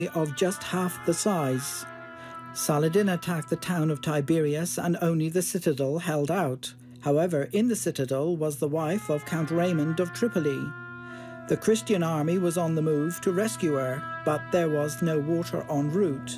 of just half the size. Saladin attacked the town of Tiberias and only the citadel held out. However, in the citadel was the wife of Count Raymond of Tripoli. The Christian army was on the move to rescue her, but there was no water en route.